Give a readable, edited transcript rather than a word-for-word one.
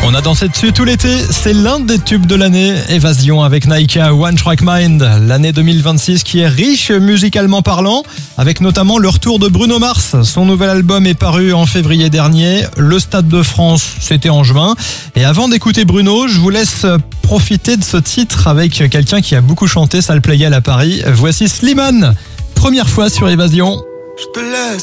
On a dansé dessus tout l'été, c'est l'un des tubes de l'année. Évasion avec Naika, One Track Mind, l'année 2026 qui est riche musicalement parlant, avec notamment le retour de Bruno Mars. Son nouvel album est paru en février dernier, le Stade de France, c'était en juin. Et avant d'écouter Bruno, je vous laisse profiter de ce titre avec quelqu'un qui a beaucoup chanté Salle Pleyel à Paris. Voici Slimane, première fois sur Évasion. Je te laisse.